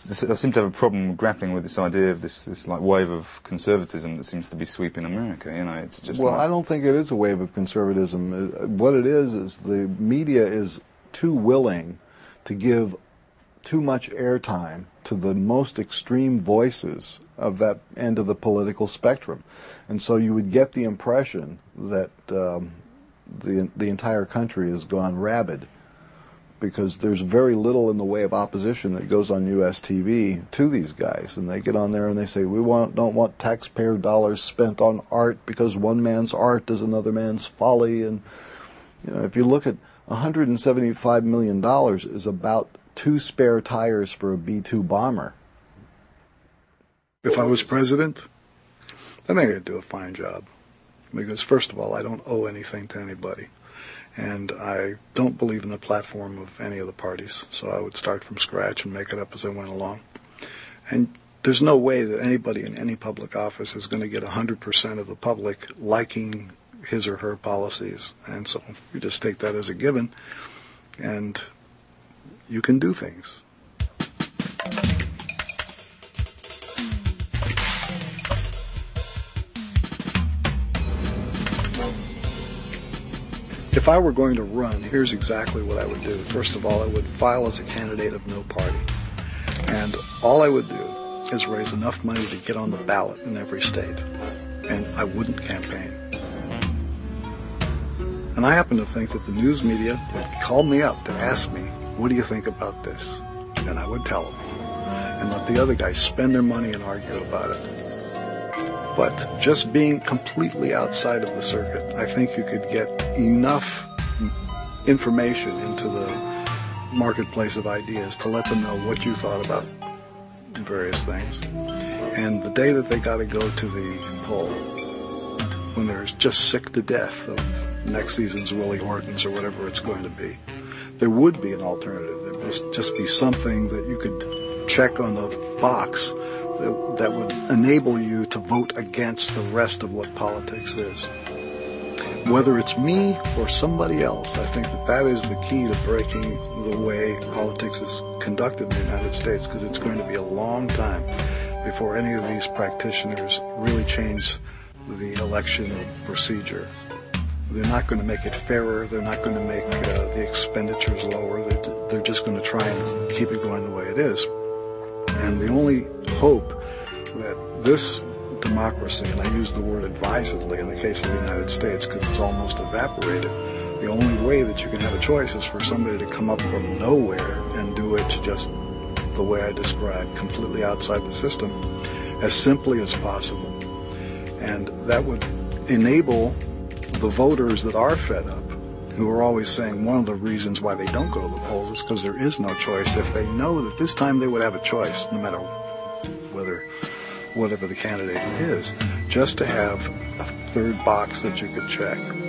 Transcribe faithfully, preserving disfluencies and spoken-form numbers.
this, I seem to have a problem grappling with this idea of this, this like wave of conservatism that seems to be sweeping America. You know, it's just well, like, I don't think it is a wave of conservatism. What it is is the media is too willing to give too much airtime to the most extreme voices of that end of the political spectrum, and so you would get the impression that um, the the entire country has gone rabid, because there's very little in the way of opposition that goes on U S T V to these guys, and they get on there and they say, we want don't want taxpayer dollars spent on art because one man's art is another man's folly. And you know, if you look at one hundred seventy-five million dollars is about two spare tires for a B two bomber. If I was president, I think I'd do a fine job, because first of all, I don't owe anything to anybody. And I don't believe in the platform of any of the parties, so I would start from scratch and make it up as I went along. And there's no way that anybody in any public office is going to get one hundred percent of the public liking his or her policies. And so you just take that as a given, and you can do things. If I were going to run, here's exactly what I would do. First of all, I would file as a candidate of no party. And all I would do is raise enough money to get on the ballot in every state. And I wouldn't campaign. And I happen to think that the news media would call me up to ask me, what do you think about this? And I would tell them. And let the other guys spend their money and argue about it. But just being completely outside of the circuit, I think you could get enough information into the marketplace of ideas to let them know what you thought about various things. And the day that they got to go to the poll, when they're just sick to death of next season's Willie Hortons or whatever it's going to be, there would be an alternative. There would just be something that you could check on the box that, that would enable you to vote against the rest of what politics is. Whether it's me or somebody else, I think that that is the key to breaking the way politics is conducted in the United States, because it's going to be a long time before any of these practitioners really change the election procedure. They're not going to make it fairer. They're not going to make uh, the expenditures lower. They're, they're just going to try and keep it going the way it is. And the only hope that this democracy, and I use the word advisedly in the case of the United States because it's almost evaporated, the only way that you can have a choice is for somebody to come up from nowhere and do it just the way I described, completely outside the system, as simply as possible. And that would enable the voters that are fed up, who are always saying one of the reasons why they don't go to the polls is because there is no choice. If they know that this time they would have a choice, no matter whether, whatever the candidate is, just to have a third box that you could check.